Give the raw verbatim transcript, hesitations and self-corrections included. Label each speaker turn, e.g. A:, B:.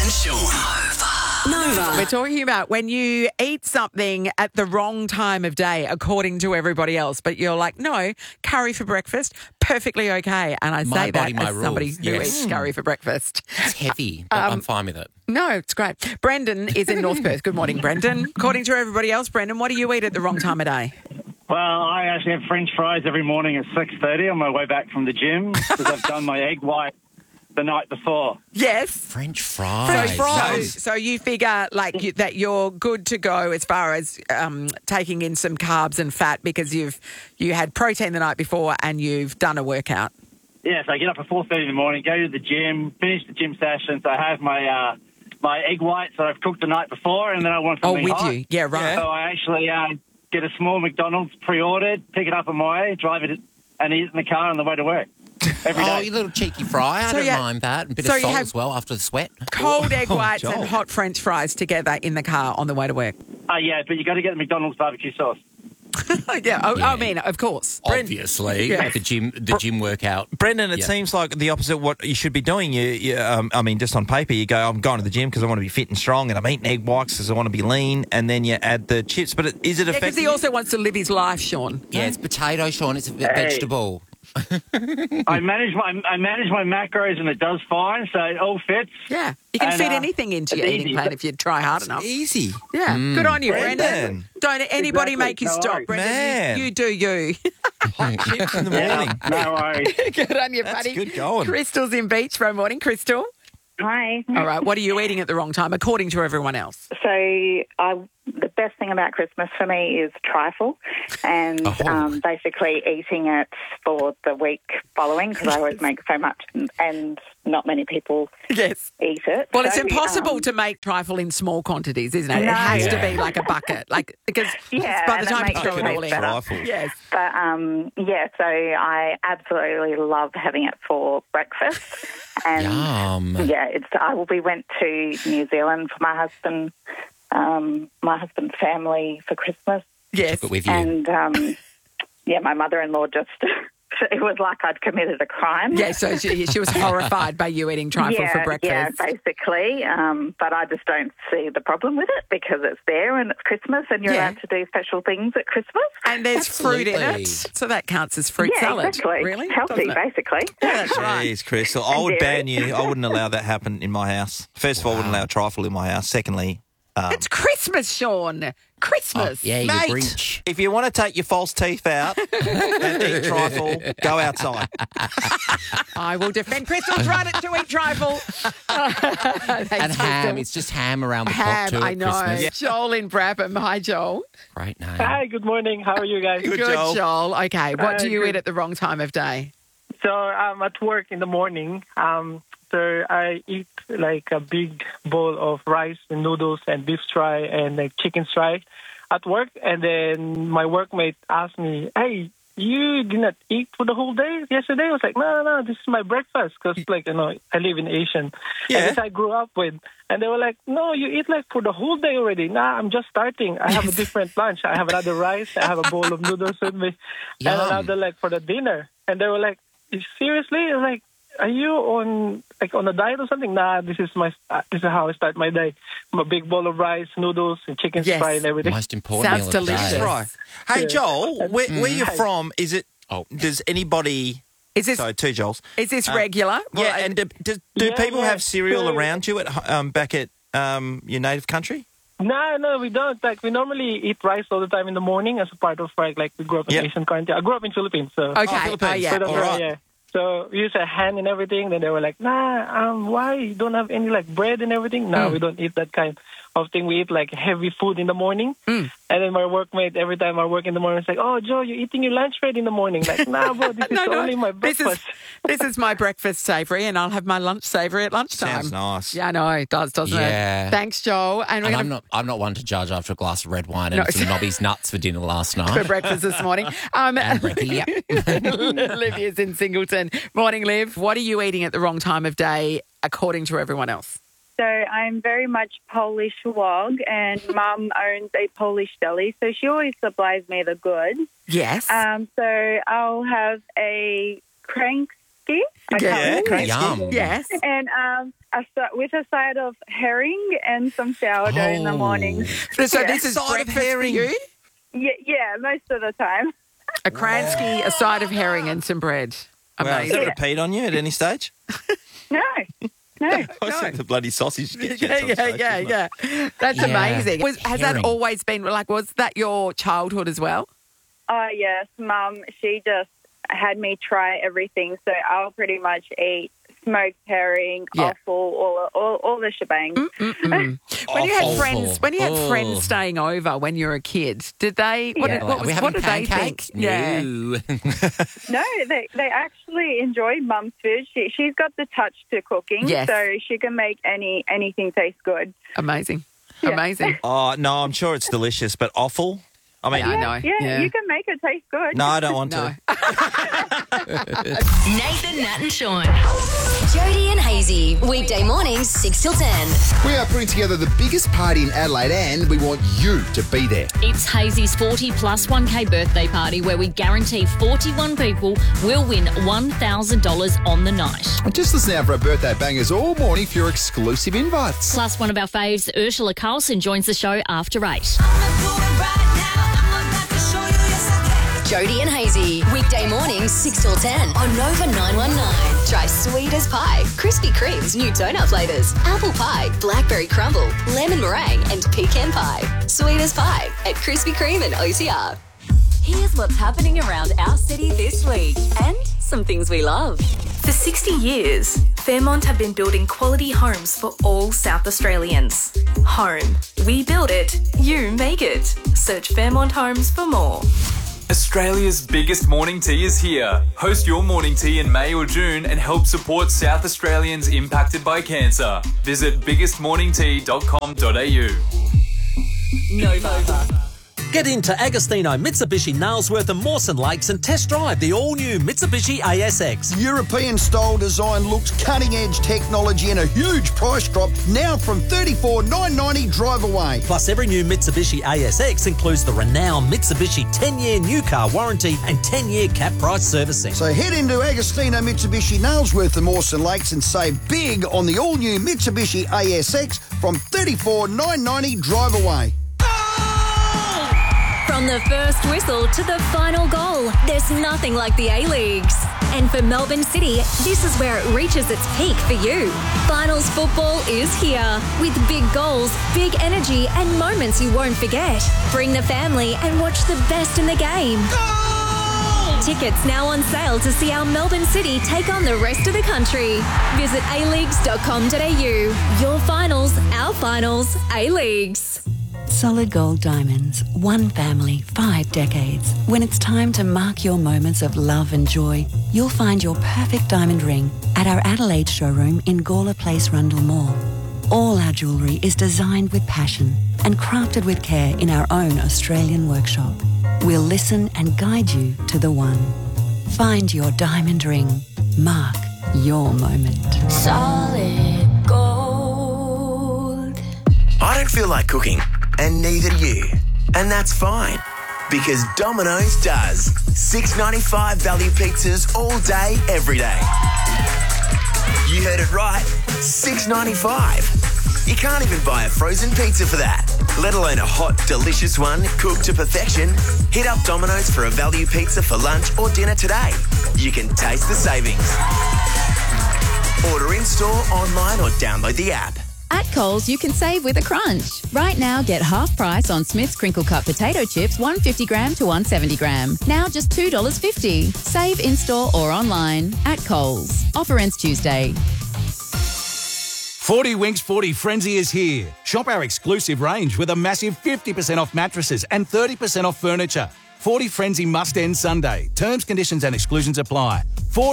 A: and Sean. Nova.
B: We're talking about when you eat something at the wrong time of day, according to everybody else, but you're like, no, curry for breakfast, perfectly okay. And I
C: My
B: say
C: body,
B: that
C: my
B: as
C: rules.
B: somebody who
C: Yes.
B: eats curry for breakfast.
C: It's heavy, but I'm fine with it.
B: No, it's great. Brendan is in North Perth. Good morning, Brendan. According to everybody else, Brendan, what do you eat at the wrong time of day?
D: Well, I actually have French fries every morning at six thirty on my way back from the gym because I've done my egg white the night before.
B: Yes.
C: French fries.
B: So, so you figure like you, that you're good to go as far as um, taking in some carbs and fat because you've you had protein the night before and you've done a workout.
D: Yeah, so I get up at four thirty in the morning, go to the gym, finish the gym session, so I have my uh, my egg whites that I've cooked the night before, and then I want
B: Oh,
D: something
B: with
D: hot.
B: you. Yeah, right.
D: So I actually uh, get a small McDonald's pre-ordered, pick it up on my way, drive it and eat it in the car on the way to work. Every
C: Oh,
D: day.
C: you little cheeky fry. I
B: So
C: don't
B: you-
C: mind that. A bit
B: so
C: of
B: you
C: salt
B: have-
C: as well after the sweat.
B: Cold egg
C: Oh,
B: whites
C: Joel.
B: and hot French fries together in the car on the way to work.
D: Uh, yeah, but you got to get the McDonald's barbecue sauce.
B: yeah, oh,
C: Yeah.
B: I mean, of course.
C: Obviously,
B: Yeah.
C: the gym, the gym workout.
E: Brendan, it
C: Yeah.
E: seems like the opposite of what you should be doing. You, you um, I mean, just on paper, you go, I'm going to the gym because I want to be fit and strong, and I'm eating egg whites because I want to be lean, and then you add the chips. But it, is it
B: Because
E: effective?
B: he also wants to live his life, Sean.
C: Yeah, it's potato, Sean. It's a ve- vegetable.
D: I manage my I manage my macros and it does fine, so it all fits.
B: Yeah. You can
D: And,
B: fit
D: uh,
B: anything into your
D: it's
B: eating
D: easy.
B: plan if you try hard enough.
E: Easy.
B: Yeah, good on you, Brendan.
E: Brendan.
B: Don't anybody
D: Exactly.
B: make you
D: No
B: stop,
D: worries.
B: Brendan.
E: Man.
B: You, you do you.
E: Hot chips in the morning.
D: No worries.
B: good on you,
E: That's
B: buddy.
E: good going.
B: Crystal's in Beachboro. Morning, Crystal.
F: Hi.
B: All right, what are you eating at the wrong time, according to everyone else?
F: So I, the best thing about Christmas for me is trifle and
C: Oh.
F: um, basically eating it for the week following because I always make so much and, and not many people
B: Yes.
F: eat it.
B: Well, it's
F: So,
B: impossible
F: um,
B: to make trifle in small quantities, isn't it? It
F: No.
B: has to
C: Yeah.
B: be like a bucket, like because
F: Yeah,
B: by the
F: and it
B: time you
F: makes
B: throw
F: it
B: it all
F: taste
B: in.
F: better.
E: Trifle.
B: Yes.
F: But um, yeah, so I absolutely love having it for breakfast. And
C: Yum.
F: yeah, it's. I will be went to New Zealand for my husband, um, my husband's family for Christmas.
B: Yes.
C: But with you.
F: And, um, yeah, my mother-in-law just, it was like I'd committed a crime.
B: Yeah, so she, she was horrified by you eating trifle
F: yeah,
B: for breakfast.
F: Yeah, basically. Um, but I just don't see the problem with it because it's there and it's Christmas and you're
B: Yeah.
F: allowed to do special things at Christmas.
B: And there's fruit in
C: Absolutely.
B: it, so that counts as fruit
F: yeah,
B: salad.
F: exactly.
B: Really?
F: Healthy,
B: Doesn't it?
F: basically.
B: Yeah, that's right.
E: Jeez, Crystal. I
F: And
E: would
F: dairy.
E: ban you. I wouldn't allow that happen in my house. First of all, I wouldn't allow trifle in my house. Secondly, um,
B: It's Christmas, Sean. Christmas.
C: Yeah, you
E: mate,
C: Grinch.
E: if you want to take your false teeth out and eat trifle, go outside.
B: I will defend Crystal's right to eat trifle. Thanks,
C: And ham.
B: Crystal.
C: It's just ham around the
B: Ham,
C: pot too
B: I
C: at
B: know.
C: Christmas.
B: Joel in Brabham. Hi, Joel.
C: Great name.
D: Hi, good morning. How are you guys?
E: Good,
B: Good,
E: Joel.
B: Joel. Okay, what
D: Uh,
B: do you
D: good.
B: eat at the wrong time of day?
G: So I'm at work in the morning. Um, so I eat like a big bowl of rice and noodles and beef fry and like chicken fry at work. And then my workmate asked me, "Hey, you did not eat for the whole day yesterday?" I was like, "No, no, no. This is my breakfast because like you know I live in Asian.
E: Yeah.
G: And this I grew up with." And they were like, "No, you eat like for the whole day already." "Nah, I'm just starting. I have a different lunch. I have another rice. I have a bowl of noodles with me,
C: Yum.
G: and another like for the dinner." And they were like, "Seriously?" I was like, "Are you on like on a diet or something?" "Nah, this is my uh, this is how I start my day. A big bowl of rice, noodles, and chicken
B: Yes.
G: fry and everything."
C: Most important
B: Sounds
C: meal of the
B: delicious.
C: day.
E: Right. Hey,
G: Yeah.
E: Joel, where, where you from? Is it?
C: Oh.
E: Does anybody?
B: Is this
E: Sorry, two Joels.
B: is this
E: Uh,
B: regular?
E: Yeah,
B: Well,
E: and do, do, do
G: Yeah,
E: people
G: yeah.
E: have cereal
G: So-
E: around you at ho- um, back at um, your native country?
G: No, no, we don't. Like we normally eat rice all the time in the morning as a part of like like we grew up in
E: Yeah.
G: Asian country. I grew up in Philippines, so
B: okay.
E: Oh, Philippines.
B: Oh, yeah.
G: But, uh,
E: All right.
G: yeah. So we use a hand and everything. Then they were like, "Nah, um, why you don't have any like bread and everything?" No,
B: Mm.
G: we don't eat that kind of thing. We eat like heavy food in the morning.
B: Mm.
G: And then my workmate, every time I work in the morning, is like, "Oh, Joe, you're eating your lunch bread in the morning." Like, "Nah, bro, this is
B: No, no.
G: only my
B: This is
G: breakfast."
B: this is my breakfast savoury, and I'll have my lunch savoury at lunchtime.
E: Sounds nice.
B: Yeah, I know it does, doesn't
C: Yeah.
B: it? Thanks, Joel. And we're
C: And
B: going
C: I'm not. I'm not one to judge after a glass of red wine and
B: No.
C: some Nobby's nuts for dinner last
B: for
C: night.
B: breakfast this morning. Um,
C: And brekkie, yep.
B: Livia's in Singleton. Morning, Liv. What are you eating at the wrong time of day, according to everyone else?
H: So I'm very much Polish wog, and Mum owns a Polish deli, so she always supplies me the goods.
B: Yes.
H: Um, so I'll have a Cranks kransky. I
B: Yeah,
H: can't
E: crazy.
C: Yum.
B: Yes.
H: And um, a, si- with a side of herring and some sourdough in the morning.
B: So
H: Yeah.
B: this is
E: Side of
B: breakfast for
E: herring.
B: you?
H: Yeah, yeah, most of the time.
B: A Kransky, a side of herring and some bread.
E: Wow, has
B: Amazing.
E: that repeat on you at any stage?
H: No, no.
E: I think the bloody sausage gets you
B: Yeah,
E: at some
B: yeah,
E: stage,
B: yeah,
E: doesn't it?
B: yeah. That's
C: Yeah.
B: amazing. Was, has that
C: Herring.
B: always been, like, was that your childhood as well?
H: Oh, yes, Mum, she just had me try everything. So I'll pretty much eat smoked herring,
B: Yeah.
H: offal, all, all, all the shebang.
B: Mm. When you had
C: Awful.
B: friends, when you had
C: Oh.
B: friends staying over when you were a kid, did they? What,
H: Yeah.
B: did, what,
C: Are
B: was,
C: we
B: what
C: having
B: did they think?
C: pancakes?
B: Yeah.
C: No.
H: No, they, they actually enjoy Mum's food. She, she's got the touch to cooking,
B: Yes.
H: so she can make any anything taste good.
B: Amazing.
H: Yeah.
B: Amazing.
E: Oh, no, I'm sure it's delicious, but awful? I mean,
B: Yeah, I know.
H: Yeah,
B: Yeah.
H: you can make it taste good.
E: no, I don't want
B: No.
E: to.
A: Nathan, Nat, and Sean. Jody and Hazy. Weekday mornings, six till ten.
I: We are putting together the biggest party in Adelaide and we want you to be there.
J: It's Hazy's forty plus one K birthday party where we guarantee forty-one people will win one thousand dollars on the night.
I: And just listen out for our birthday bangers all morning for your exclusive invites.
J: Plus, one of our faves, Ursula Carlson, joins the show after eight.
A: Jody and Hazy. Weekday mornings, six till ten on Nova nine one nine. Try sweet as pie, Krispy Kreme's new donut flavours, apple pie, blackberry crumble, lemon meringue, and pecan pie. Sweet as pie at Krispy Kreme and O C R. Here's what's happening around our city this week and some things we love.
K: For sixty years, Fairmont have been building quality homes for all South Australians. Home. We build it, you make it. Search Fairmont Homes for more.
L: Australia's biggest morning tea is here. Host your morning tea in May or June and help support South Australians impacted by cancer. Visit biggest morning tea dot com dot a u.
A: Nova.
M: Get into Agostino Mitsubishi Nailsworth and Mawson Lakes and test drive the all-new Mitsubishi A S X.
N: European-style design looks, cutting-edge technology and a huge price drop now from thirty-four thousand nine hundred ninety dollars drive away.
M: Plus, every new Mitsubishi A S X includes the renowned Mitsubishi ten-year new car warranty and ten-year cap price servicing.
N: So head into Agostino Mitsubishi Nailsworth and Mawson Lakes and save big on the all-new Mitsubishi A S X from thirty-four thousand nine hundred ninety dollars drive away.
J: From the first whistle to the final goal, there's nothing like the A-Leagues. And for Melbourne City, this is where it reaches its peak for you. Finals football is here, with big goals, big energy, and moments you won't forget. Bring the family and watch the best in the game. Tickets now on sale to see our Melbourne City take on the rest of the country. Visit a leagues dot com dot a u. Your finals, our finals, A-Leagues.
O: Solid Gold Diamonds. One family, five decades. When it's time to mark your moments of love and joy, you'll find your perfect diamond ring at our Adelaide showroom in Gawler Place, Rundle Mall. All our jewellery is designed with passion and crafted with care in our own Australian workshop. We'll listen and guide you to the one. Find your diamond ring. Mark your moment.
A: Solid gold.
P: I don't feel like cooking, and neither do you. And that's fine, because Domino's does. six ninety-five value pizzas all day, every day. You heard it right, six ninety-five. You can't even buy a frozen pizza for that, let alone a hot, delicious one cooked to perfection. Hit up Domino's for a value pizza for lunch or dinner today. You can taste the savings. Order in-store, online or download the app.
Q: At Coles, you can save with a crunch. Right now, get half price on Smith's Crinkle Cut potato chips, one fifty gram to one seventy gram. Now just two dollars fifty. Save in-store or online at Coles. Offer ends Tuesday.
R: forty Winks forty Frenzy is here. Shop our exclusive range with a massive fifty percent off mattresses and thirty percent off furniture. forty Frenzy must end Sunday. Terms, conditions and exclusions apply.